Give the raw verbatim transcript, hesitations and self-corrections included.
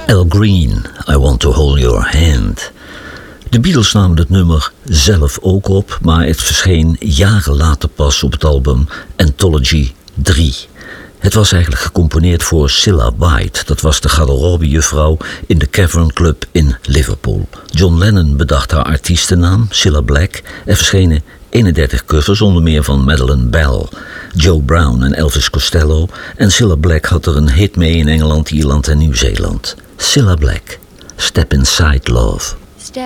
Al Green, I Want to Hold Your Hand. De Beatles namen het nummer zelf ook op, maar het verscheen jaren later pas op het album Anthology drie. Het was eigenlijk gecomponeerd voor Cilla White. Dat was de garderobejuffrouw in de Cavern Club in Liverpool. John Lennon bedacht haar artiestennaam, Cilla Black. Er verschenen eenendertig covers, onder meer van Madeleine Bell, Joe Brown en Elvis Costello. En Cilla Black had er een hit mee in Engeland, Ierland en Nieuw-Zeeland. Cilla Black, Step Inside Love.